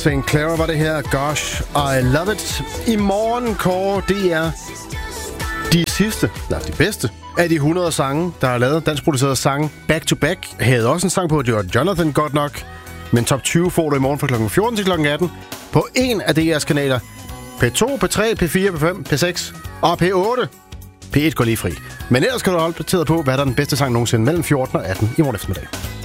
St. Clara var det her. Gosh, I love it. I morgen, Kåre, det er de sidste, eller de bedste, af de 100 sange, der har lavet danskproducerede sange back to back. Jeg havde også en sang på, at det var Jonathan godt nok. Men top 20 får du i morgen fra kl. 14 til kl. 18 på en af DR's kanaler. P2, P3, P4, P5, P6 og P8. P1 går lige fri. Men ellers kan du holde opdateret på, hvad der er den bedste sang nogensinde mellem 14 og 18 i morgen eftermiddag.